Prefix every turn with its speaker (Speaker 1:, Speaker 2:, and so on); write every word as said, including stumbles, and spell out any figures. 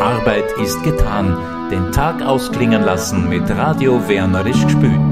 Speaker 1: Arbeit ist getan. Den Tag ausklingen lassen mit Radio Wernerisch gspült.